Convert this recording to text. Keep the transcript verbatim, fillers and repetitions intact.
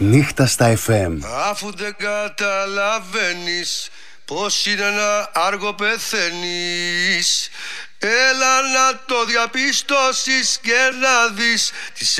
Νύχτα στα εφ εμ. Αφού δεν καταλαβαίνεις πως είναι να άργο πεθαίνεις, έλα να το διαπιστώσεις και να δεις τις